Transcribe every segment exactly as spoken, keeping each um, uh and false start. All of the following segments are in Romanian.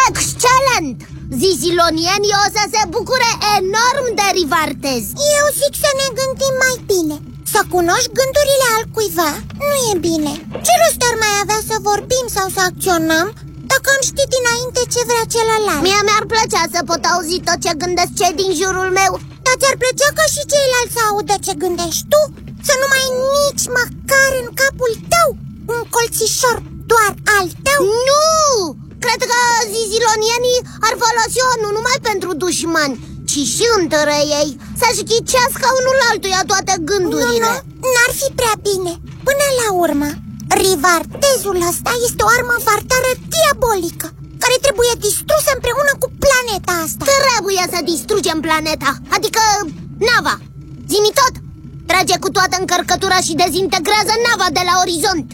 Excelent! Zizilonienii o să se bucure enorm de Rivartez. Eu zic să ne gândim mai bine. Să cunoști gândurile altcuiva nu e bine. Ce rost ar mai avea să vorbim sau să acționăm dacă am ști dinainte ce vrea celălalt? Mie mi-ar plăcea să pot auzi tot ce gândesc cei din jurul meu. Dar ți-ar plăcea ca și ceilalți să audă ce gândești tu? Să nu mai ai nici măcar în capul tău un colțișor doar al tău? Nu! Cred că zizilonienii ar folosi-o nu numai pentru dușmani, ci și între ei, să-și ghicească unul altuia toate gândurile. Nu, nu, n-ar fi prea bine. Până la urmă, Rivartezul ăsta este o armă vartară diabolică care trebuie distrusă împreună cu planeta asta. Trebuie să distrugem planeta, adică nava. Zi-mi tot! Trage cu toată încărcătura și dezintegrează nava de la orizont.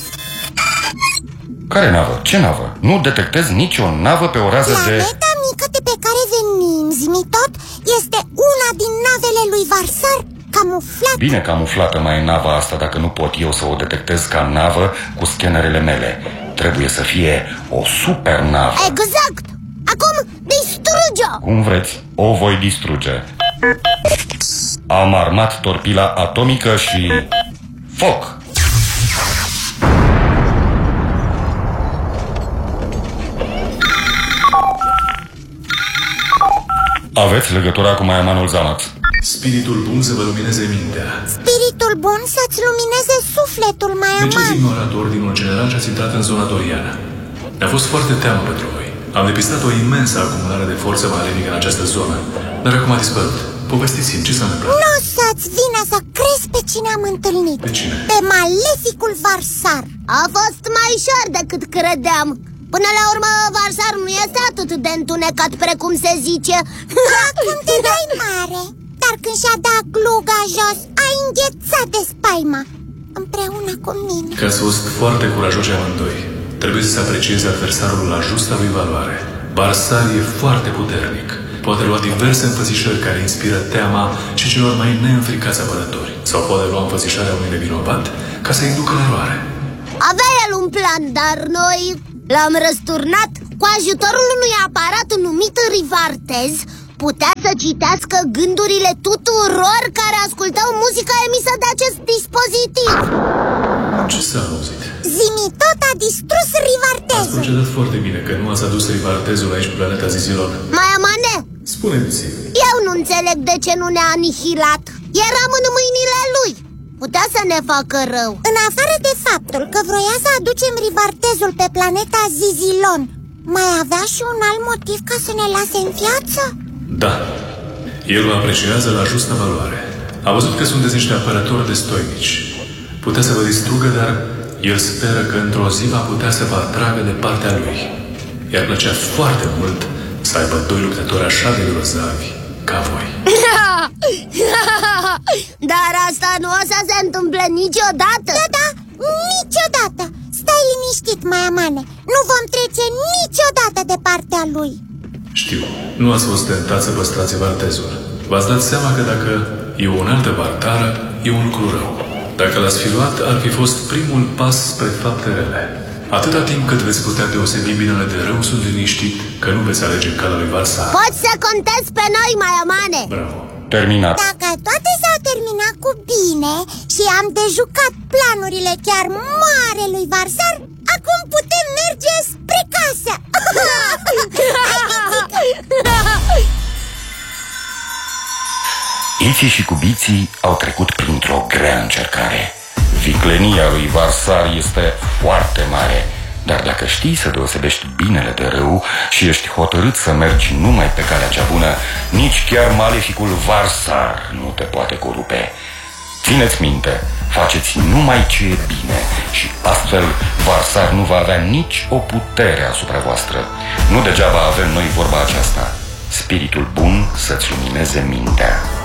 Care navă? Ce navă? Nu detectez nicio navă pe o rază de... Planeta mică de pe care venim, zi-mi tot, este una din navele lui Varsar, camuflată. Bine camuflată mai e nava asta dacă nu pot eu să o detectez ca navă cu scanerele mele. Trebuie să fie o super navă. Exact! Acum distruge-o! Cum vreți, o voi distruge. Am armat torpila atomică și... foc! Aveți legătura cu Maiamanul Zamax. Spiritul bun să vă lumineze mintea. Spiritul bun să-ți lumineze sufletul, Maiaman. De ce ați ignorat ordinul general și ați intrat în zona doriană? Mi-a fost foarte teamă pentru voi. Am depistat o imensă acumulare de forță maledică în această zonă, dar acum a dispărut. Povestiți-mi, ce s-a întâmplat? Nu o să-ți vină să crezi pe cine am întâlnit. Pe cine? Pe maleficul Varsar. A fost mai ușor decât credeam. Până la urmă, Varsar nu este atât de întunecat precum se zice. Acum te dai mare. Dar când și-a dat gluga jos, a înghețat de spaima împreună cu mine. Că ați fost foarte curajoși amândoi. Trebuie să se aprecieze adversarul la justa lui valoare. Varsar e foarte puternic. Poate lua diverse înfățișări care inspiră teama și celor mai neînfricați apărători. Sau poate lua înfățișarea unui nevinovat ca să-i ducă la eroare. Avea el un plan, dar noi l-am răsturnat. Cu ajutorul unui aparat numit Rivartez, putea să citească gândurile tuturor care ascultau muzica emisă de acest dispozitiv. Ce s-a auzit? Zimi tot a distrus Rivartezul. Ați procedat foarte bine că nu ați adus Rivartezul aici pe planeta Zizilon. Maiamane, spuneți. Eu nu înțeleg de ce nu ne-a anihilat. Eram în mâinile lui. Putea să ne facă rău. În afară de faptul că vroia să aducem Rivartezul pe planeta Zizilon, mai avea și un alt motiv ca să ne lase în viață? Da. El vă apreciază la justă valoare. A văzut că sunteți niște apărători destoinici. Putea să vă distrugă, dar el speră că într-o zi va putea să vă atragă de partea lui. I-ar plăcea foarte mult să aibă doi luptători așa de grozavi ca voi. Dar asta nu o să se întâmple niciodată. Da, da, niciodată. Stai liniștit, Maiamane. Nu vom trece niciodată de partea lui. Știu, nu ați fost tentat să păstrați Vartezul. V-ați dat seama că dacă e o altă vartară, e un lucru rău. Dacă l-ați fi luat, ar fi fost primul pas spre fapte rele. Atâta timp cât veți putea deosebi binele de rău, sunt liniștit că nu veți alege calea lui Varsar. Poți să contezi pe noi, Maiamane. Bravo. Terminat. Dacă toate s-au terminat cu bine și am dejucat planurile chiar mare lui Varsar, acum putem merge spre casă. Iții și cubiții au trecut printr-o grea încercare. Viclenia lui Varsar este foarte mare, dar dacă știi să deosebești binele de rău și ești hotărât să mergi numai pe calea cea bună, nici chiar maleficul Varsar nu te poate corupe. Țineți minte, faceți numai ce e bine și astfel Varsar nu va avea nici o putere asupra voastră. Nu degeaba avem noi vorba aceasta: spiritul bun să-ți lumineze mintea.